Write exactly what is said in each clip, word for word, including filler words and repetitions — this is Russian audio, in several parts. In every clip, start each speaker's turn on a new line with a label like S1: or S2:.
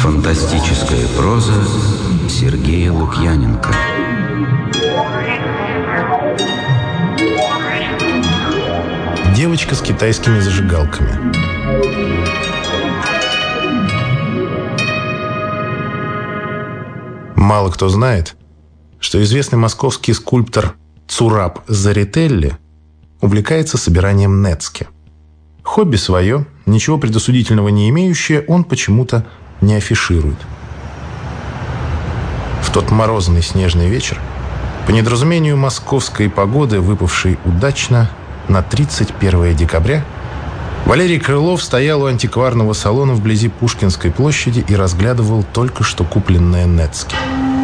S1: Фантастическая проза Сергея Лукьяненко.
S2: Девочка с китайскими зажигалками. Мало кто знает, что известный московский скульптор Цураб Зарителли увлекается собиранием нетски. Хобби свое, ничего предосудительного не имеющее, он почему-то не афиширует. В тот морозный снежный вечер, по недоразумению московской погоды, выпавшей удачно на тридцать первое декабря, Валерий Крылов стоял у антикварного салона вблизи Пушкинской площади и разглядывал только что купленное нетски.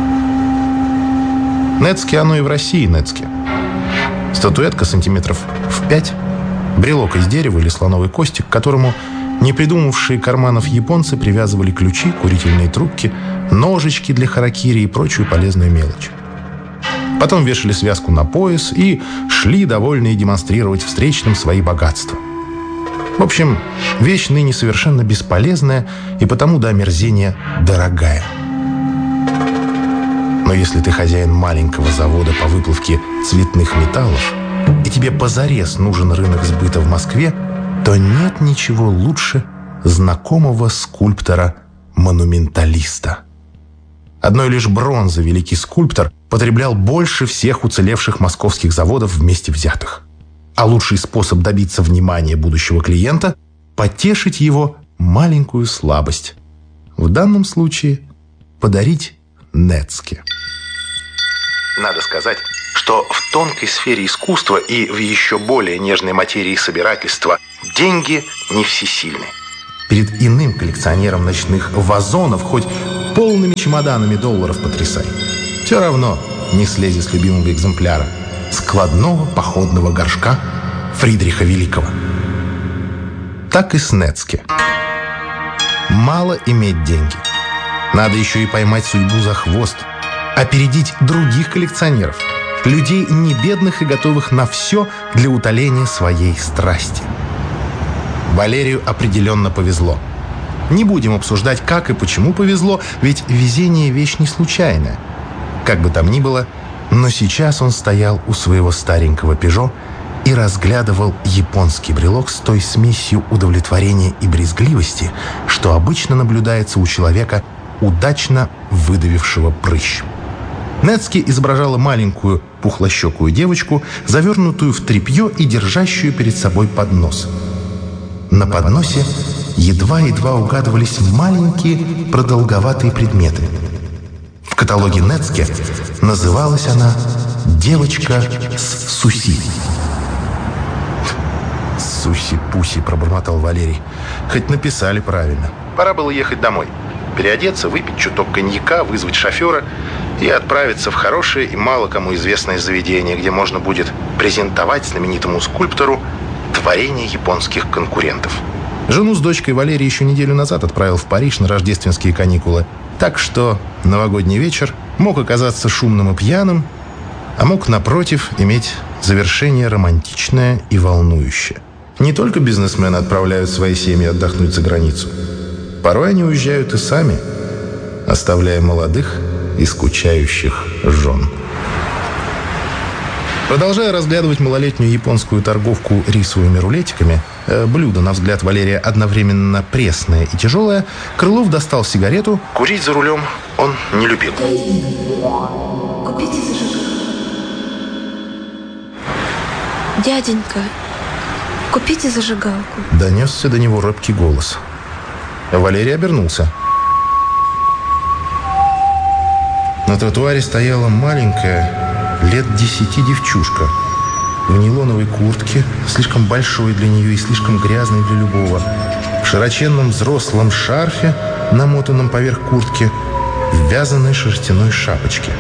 S2: Нетски, оно и в России нетски. Статуэтка сантиметров в пять, брелок из дерева или слоновой кости, к которому не придумавшие карманов японцы привязывали ключи, курительные трубки, ножички для харакири и прочую полезную мелочь. Потом вешали связку на пояс и шли, довольные, демонстрировать встречным свои богатства. В общем, вещь ныне совершенно бесполезная и потому до омерзения дорогая. Но если ты хозяин маленького завода по выплавке цветных металлов, и тебе позарез нужен рынок сбыта в Москве, то нет ничего лучше знакомого скульптора-монументалиста. Одной лишь бронзы великий скульптор потреблял больше всех уцелевших московских заводов вместе взятых. А лучший способ добиться внимания будущего клиента – потешить его маленькую слабость. В данном случае подарить нетски. Надо сказать, что в тонкой сфере искусства и в еще более нежной материи собирательства деньги не всесильны. Перед иным коллекционером ночных вазонов хоть полными чемоданами долларов потрясай. Все равно не слезет с любимого экземпляра складного походного горшка Фридриха Великого. Так и с нетски. Мало иметь деньги. Надо еще и поймать судьбу за хвост, опередить других коллекционеров, людей не бедных и готовых на все для утоления своей страсти. Валерию определенно повезло. Не будем обсуждать, как и почему повезло, ведь везение – вещь не случайная. Как бы там ни было, но сейчас он стоял у своего старенького «Пежо» и разглядывал японский брелок с той смесью удовлетворения и брезгливости, что обычно наблюдается у человека, удачно выдавившего прыщ. Нетски изображала маленькую пухлощекую девочку, завернутую в тряпье и держащую перед собой поднос. На подносе едва-едва угадывались маленькие продолговатые предметы. В каталоге Нетски называлась она «Девочка с суси». «Суси-пуси», — пробормотал Валерий. «Хоть написали правильно. Пора было ехать домой. Переодеться, выпить чуток коньяка, вызвать шофера и отправиться в хорошее и мало кому известное заведение, где можно будет презентовать знаменитому скульптору творение японских конкурентов». Жену с дочкой Валерий еще неделю назад отправил в Париж на рождественские каникулы. Так что новогодний вечер мог оказаться шумным и пьяным, а мог, напротив, иметь завершение романтичное и волнующее. Не только бизнесмены отправляют свои семьи отдохнуть за границу. Порой они уезжают и сами, оставляя молодых и скучающих жен. Продолжая разглядывать малолетнюю японскую торговку рисовыми рулетиками, э, блюдо, на взгляд Валерия, одновременно пресное и тяжелое, Крылов достал сигарету. Курить за рулем он не любил.
S3: Купите зажигалку. Дяденька, купите зажигалку.
S2: Донесся до него робкий голос. Валерий обернулся. На тротуаре стояла маленькая, лет десяти девчушка в нейлоновой куртке, слишком большой для нее и слишком грязной для любого, в широченном взрослом шарфе, намотанном поверх куртки, в вязаной шерстяной шапочке.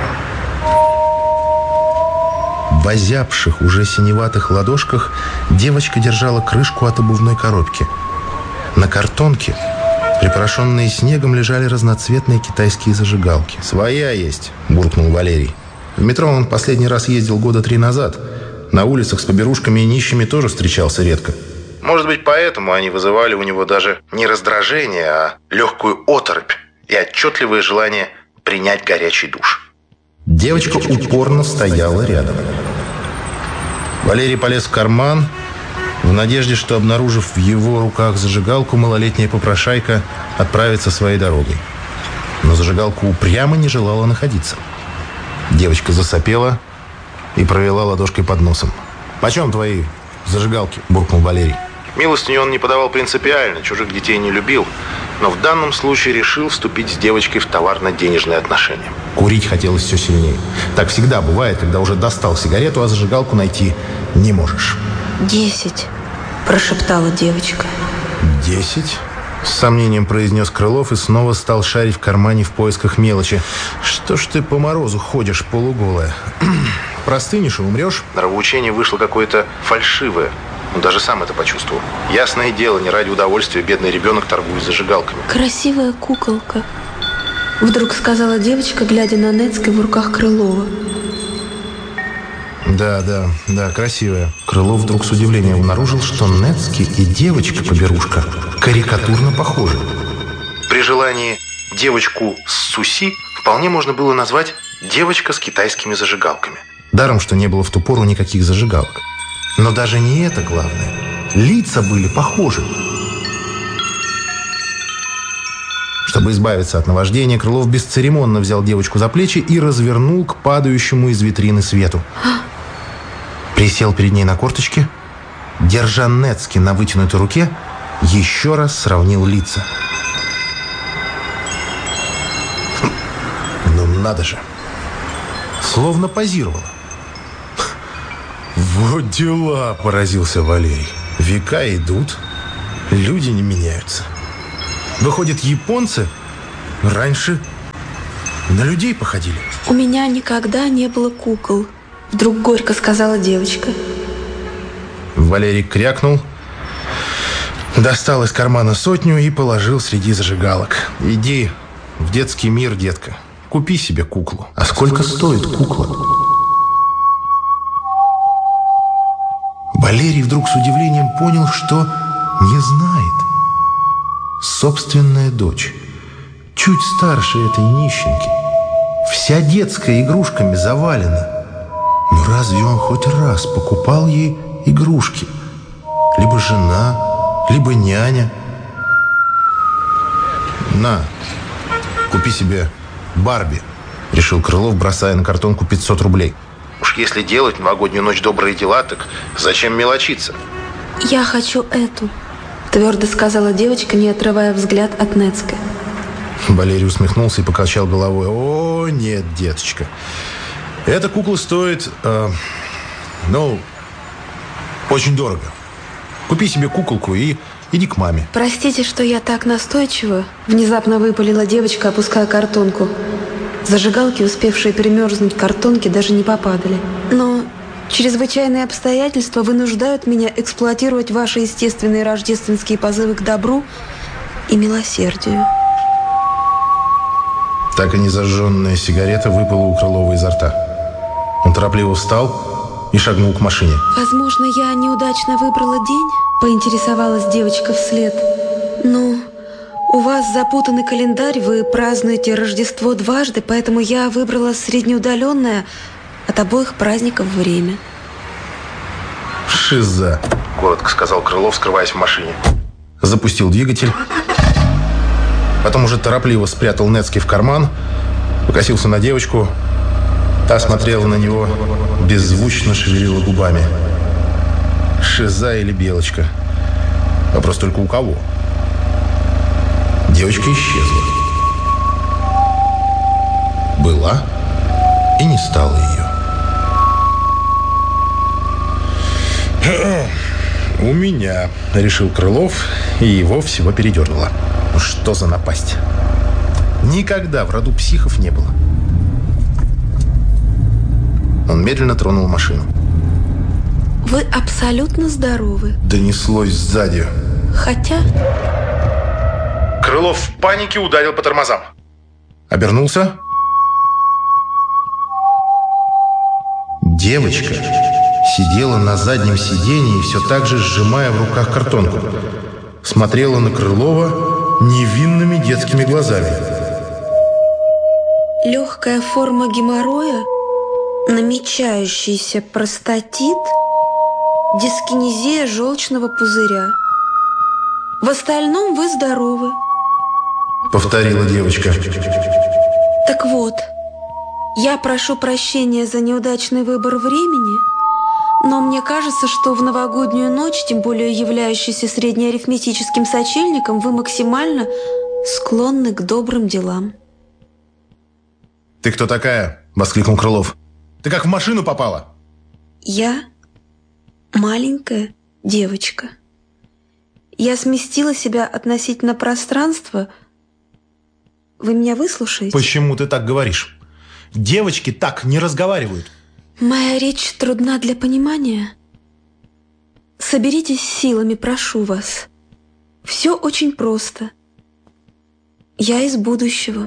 S2: В озябших, уже синеватых ладошках девочка держала крышку от обувной коробки. На картонке, припорошенные снегом, лежали разноцветные китайские зажигалки. «Своя есть», — буркнул Валерий. В метро он последний раз ездил года три назад. На улицах с поберушками и нищими тоже встречался редко. Может быть, поэтому они вызывали у него даже не раздражение, а легкую оторопь и отчетливое желание принять горячий душ. Девочка упорно стояла рядом. Валерий полез в карман в надежде, что, обнаружив в его руках зажигалку, малолетняя попрошайка отправится своей дорогой. Но зажигалка упрямо не желала находиться. Девочка засопела и провела ладошкой под носом. «Почем твои зажигалки?» – буркнул Валерий. Милостыню он не подавал принципиально, чужих детей не любил, но в данном случае решил вступить с девочкой в товарно-денежные отношения. Курить хотелось все сильнее. Так всегда бывает, когда уже достал сигарету, а зажигалку найти не можешь.
S3: «Десять», – прошептала девочка.
S2: «Десять?» – с сомнением произнес Крылов и снова стал шарить в кармане в поисках мелочи. «Что ж ты по морозу ходишь полуголая? Простынешь и умрешь?» Нравоучение вышло какое-то фальшивое. Он даже сам это почувствовал. Ясное дело, не ради удовольствия бедный ребенок торгует зажигалками.
S3: «Красивая куколка», – вдруг сказала девочка, глядя на Нецкой в руках Крылова.
S2: Да, да, да, красивая. Крылов вдруг с удивлением обнаружил, что Нецкий и девочка-поберушка карикатурно похожи. При желании девочку с Суси вполне можно было назвать девочка с китайскими зажигалками. Даром, что не было в ту пору никаких зажигалок. Но даже не это главное. Лица были похожи. Чтобы избавиться от наваждения, Крылов бесцеремонно взял девочку за плечи и развернул к падающему из витрины свету. Присел перед ней на корточки, держа Нецкий на вытянутой руке, еще раз сравнил лица. Ну надо же. Словно позировала. «Вот дела!» – поразился Валерий. «Века идут, люди не меняются. Выходят, японцы раньше на людей походили».
S3: «У меня никогда не было кукол», – вдруг горько сказала девочка.
S2: Валерий крякнул, достал из кармана сотню и положил среди зажигалок. «Иди в детский мир, детка, купи себе куклу». «А сколько стоит кукла?» Валерий вдруг с удивлением понял, что не знает. Собственная дочь, чуть старше этой нищенки, вся детская игрушками завалена. Но разве он хоть раз покупал ей игрушки? Либо жена, либо няня. «На, купи себе Барби», — решил Крылов, бросая на картонку пятьсот рублей. Уж если делать в новогоднюю ночь добрые дела, так зачем мелочиться?
S3: «Я хочу эту», – твердо сказала девочка, не отрывая взгляд от Нецкой.
S2: Валерий усмехнулся и покачал головой. «О, нет, деточка. Эта кукла стоит, э, ну, очень дорого. Купи себе куколку и иди к маме».
S3: «Простите, что я так настойчива», – внезапно выпалила девочка, опуская картонку. Зажигалки, успевшие перемерзнуть картонки, даже не попадали. «Но чрезвычайные обстоятельства вынуждают меня эксплуатировать ваши естественные рождественские позывы к добру и милосердию».
S2: Так и незажженная сигарета выпала у Крылова изо рта. Он торопливо встал и шагнул к машине.
S3: «Возможно, я неудачно выбрала день?» – поинтересовалась девочка вслед. «Ну, у вас запутанный календарь, вы празднуете Рождество дважды, поэтому я выбрала среднеудаленное от обоих праздников время».
S2: «Шиза», – коротко сказал Крылов, скрываясь в машине. Запустил двигатель. Потом уже торопливо спрятал Нецкий в карман, покосился на девочку. Та смотрела на него, беззвучно шевелила губами. Шиза или белочка? Вопрос только у кого? Девочка исчезла. Была и не стало ее. «У меня», — решил Крылов, и его всего передернуло. Ну что за напасть? Никогда в роду психов не было. Он медленно тронул машину.
S3: «Вы абсолютно здоровы».
S2: Донеслось сзади.
S3: «Хотя...»
S2: Крылов в панике ударил по тормозам. Обернулся. Девочка сидела на заднем сидении, все так же сжимая в руках картонку. Смотрела на Крылова невинными детскими глазами.
S3: Легкая форма геморроя, намечающийся простатит, дискинезия желчного пузыря. В остальном вы здоровы.
S2: Повторила девочка.
S3: Так вот, я прошу прощения за неудачный выбор времени, но мне кажется, что в новогоднюю ночь, тем более являющейся среднеарифметическим сочельником, вы максимально склонны к добрым делам.
S2: «Ты кто такая?» – воскликнул Крылов. «Ты как в машину попала?»
S3: Я маленькая девочка. Я сместила себя относительно пространства. Вы меня выслушаете?
S2: Почему ты так говоришь? Девочки так не разговаривают.
S3: Моя речь трудна для понимания. Соберитесь силами, прошу вас. Все очень просто. Я из будущего.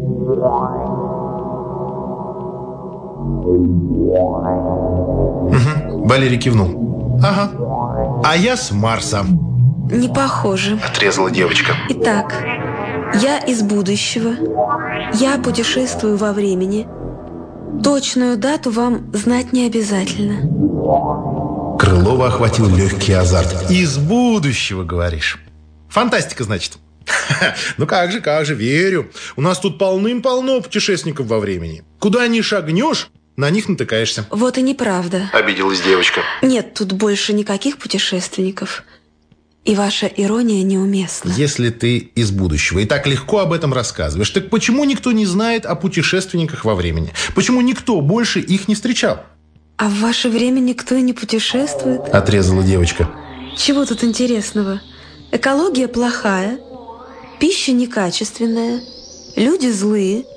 S2: Угу. Валерий кивнул. Ага. А я с Марса.
S3: Не похоже.
S2: Отрезала девочка.
S3: Итак, я из будущего. Я путешествую во времени. Точную дату вам знать не обязательно.
S2: Крылова охватил легкий азарт. Из будущего, говоришь? Фантастика, значит? Ну как же, как же, верю. У нас тут полным-полно путешественников во времени. Куда ни шагнешь, на них натыкаешься.
S3: Вот и неправда.
S2: Обиделась девочка.
S3: Нет тут больше никаких путешественников. И ваша ирония неуместна.
S2: Если ты из будущего и так легко об этом рассказываешь, так почему никто не знает о путешественниках во времени? Почему никто больше их не встречал?
S3: А в ваше время никто и не путешествует?
S2: Отрезала девочка.
S3: Чего тут интересного? Экология плохая, пища некачественная, люди злые.